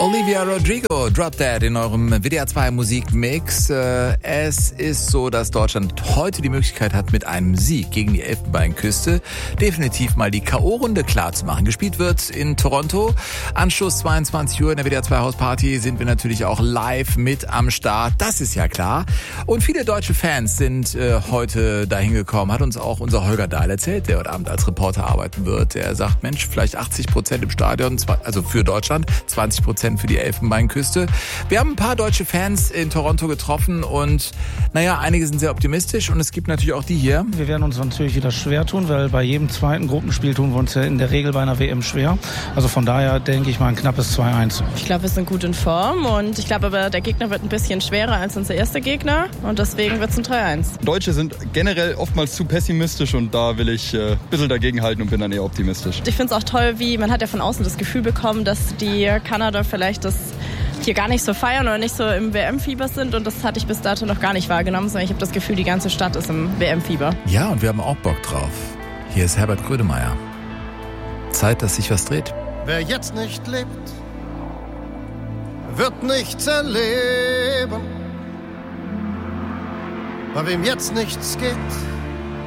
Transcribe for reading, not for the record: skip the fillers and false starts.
Olivia Rodrigo, Drop That in eurem WDR 2 Musikmix. Es ist so, dass Deutschland heute die Möglichkeit hat, mit einem Sieg gegen die Elfenbeinküste definitiv mal die K.O.-Runde klar zu machen. Gespielt wird in Toronto. Anschluss 22 Uhr in der WDR 2 Hausparty sind wir natürlich auch live mit am Start. Das ist ja klar. Und viele deutsche Fans sind heute dahin gekommen. Hat uns auch unser Holger Dahl erzählt, der heute Abend als Reporter arbeiten wird. Der sagt, Mensch, vielleicht 80% im Stadion, also für Deutschland, 20% für die Elfenbeinküste. Wir haben ein paar deutsche Fans in Toronto getroffen und einige sind sehr optimistisch und es gibt natürlich auch die hier. Wir werden uns natürlich wieder schwer tun, weil bei jedem zweiten Gruppenspiel tun wir uns ja in der Regel bei einer WM schwer. Also von daher denke ich mal ein knappes 2-1. Ich glaube, wir sind gut in Form und ich glaube aber, der Gegner wird ein bisschen schwerer als unser erster Gegner und deswegen wird es ein 3-1. Deutsche sind generell oftmals zu pessimistisch und da will ich ein bisschen dagegenhalten und bin dann eher optimistisch. Ich finde es auch toll, wie man hat ja von außen das Gefühl bekommen, dass die Kanada vielleicht das hier gar nicht so feiern oder nicht so im WM-Fieber sind und das hatte ich bis dato noch gar nicht wahrgenommen, sondern ich habe das Gefühl, die ganze Stadt ist im WM-Fieber. Ja, und wir haben auch Bock drauf. Hier ist Herbert Grönemeyer. Zeit, dass sich was dreht. Wer jetzt nicht lebt, wird nichts erleben. Bei wem jetzt nichts geht,